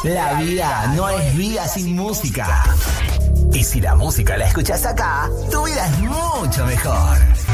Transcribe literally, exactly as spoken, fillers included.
La vida no es vida sin música. Y si la música la escuchas acá, tu vida es mucho mejor.